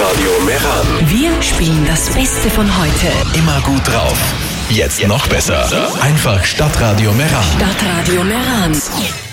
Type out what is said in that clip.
Stadtradio Meran. Wir spielen das Beste von heute. Immer gut drauf. Jetzt noch besser. Einfach Stadtradio Meran. Stadtradio Meran.